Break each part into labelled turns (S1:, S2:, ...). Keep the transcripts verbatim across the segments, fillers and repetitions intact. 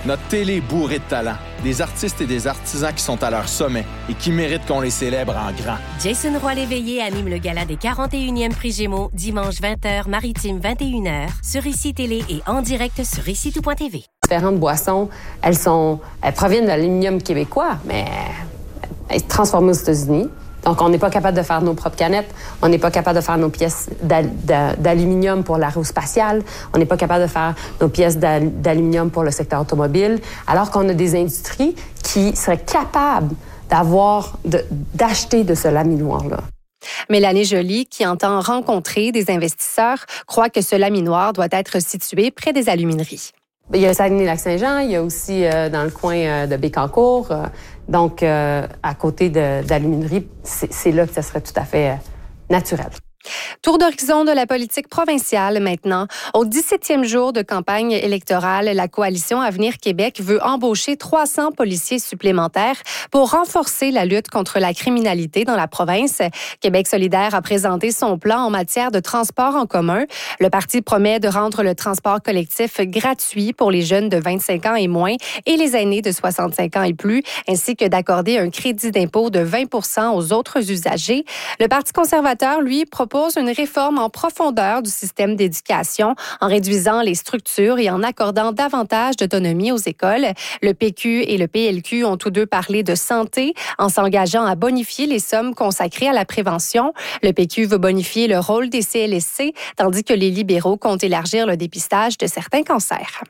S1: Notre télé est bourrée de talent. Des artistes et des artisans qui sont à leur sommet et qui méritent qu'on les célèbre en grand.
S2: Jason Roy-Léveillé anime le gala des quarante et unième Prix Gémeaux, dimanche vingt heures, Maritime vingt et une heures, sur Ici Télé et en direct sur ici tout point t v.
S3: Différentes boissons, elles sont, elles proviennent de l'aluminium québécois, mais elles sont transformées aux États-Unis. Donc, on n'est pas capable de faire nos propres canettes. On n'est pas capable de faire nos pièces d'al- d'aluminium pour l'aérospatiale. On n'est pas capable de faire nos pièces d'al- d'aluminium pour le secteur automobile. Alors qu'on a des industries qui seraient capables d'avoir, de, d'acheter de ce laminoir-là.
S4: Mélanie Joly, qui entend rencontrer des investisseurs, croit que ce laminoir doit être situé près des alumineries.
S3: Il y a Saguenay-Lac-Saint-Jean, il y a aussi euh, dans le coin euh, de Bécancour. Euh, donc, euh, à côté de, d'aluminerie, c'est, c'est là que ça serait tout à fait euh, naturel.
S4: Tour d'horizon de la politique provinciale maintenant. Au dix-septième jour de campagne électorale, la coalition Avenir Québec veut embaucher trois cents policiers supplémentaires pour renforcer la lutte contre la criminalité dans la province. Québec solidaire a présenté son plan en matière de transport en commun. Le parti promet de rendre le transport collectif gratuit pour les jeunes de vingt-cinq ans et moins et les aînés de soixante-cinq ans et plus, ainsi que d'accorder un crédit d'impôt de vingt pour cent aux autres usagers. Le Parti conservateur, lui, propose une réforme en profondeur du système d'éducation en réduisant les structures et en accordant davantage d'autonomie aux écoles. Le P Q et le P L Q ont tous deux parlé de santé en s'engageant à bonifier les sommes consacrées à la prévention. Le P Q veut bonifier le rôle des C L S C, tandis que les libéraux comptent élargir le dépistage de certains cancers.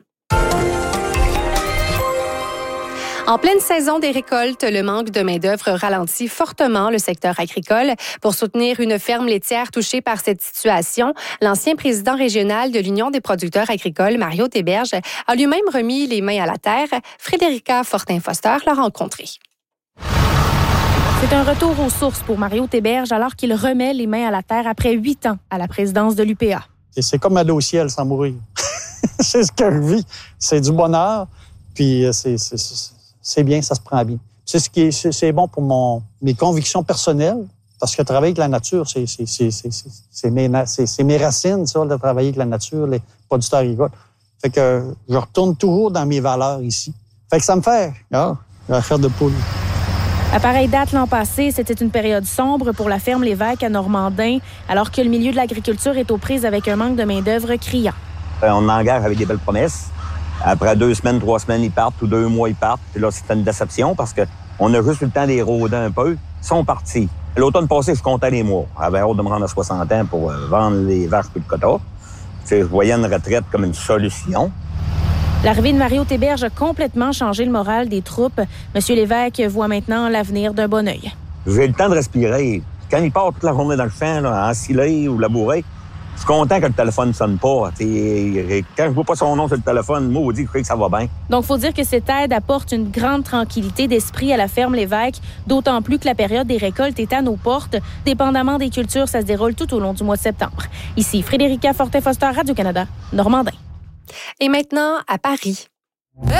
S4: En pleine saison des récoltes, le manque de main-d'œuvre ralentit fortement le secteur agricole. Pour soutenir une ferme laitière touchée par cette situation, l'ancien président régional de l'Union des producteurs agricoles, Mario Théberge, a lui-même remis les mains à la terre. Frédérica Fortin-Foster l'a rencontré.
S5: C'est un retour aux sources pour Mario Théberge alors qu'il remet les mains à la terre après huit ans à la présidence de l'U P A.
S6: Et c'est comme aller au ciel sans mourir. C'est ce que je vis. C'est du bonheur, puis c'est... c'est, c'est c'est bien, ça se prend bien. C'est ce qui est, c'est, c'est bon pour mon, mes convictions personnelles, parce que travailler avec la nature, c'est, c'est, c'est, c'est, c'est, c'est, mes, c'est, c'est mes racines, ça, de travailler avec la nature, les producteurs agricoles. Fait que je retourne toujours dans mes valeurs ici. Fait que ça me fait, ah, la chair de poule.
S5: À pareille date l'an passé, c'était une période sombre pour la ferme Lévesque à Normandin, alors que le milieu de l'agriculture est aux prises avec un manque de main-d'œuvre criant.
S7: On engage avec des belles promesses. Après deux semaines, trois semaines, ils partent, ou deux mois, ils partent. Puis là, c'était une déception parce qu'on a juste eu le temps de les rôder un peu. Ils sont partis. L'automne passé, je comptais les mois. J'avais hâte de me rendre à soixante ans pour vendre les vaches puis le quota. Je voyais une retraite comme une solution.
S5: L'arrivée de Mario Théberge a complètement changé le moral des troupes. Monsieur Lévesque voit maintenant l'avenir d'un bon œil.
S7: J'ai le temps de respirer. Quand il part toute la journée dans le champ, là, ensilé ou labouré, je suis content que le téléphone ne sonne pas. T'sais, quand je vois pas son nom sur le téléphone, moi, on dit que ça va bien.
S5: Donc, il faut dire que cette aide apporte une grande tranquillité d'esprit à la ferme Lévesque, d'autant plus que la période des récoltes est à nos portes. Dépendamment des cultures, ça se déroule tout au long du mois de septembre. Ici, Frédérica Fortin-Foster, Radio-Canada, Normandin.
S4: Et maintenant, à Paris.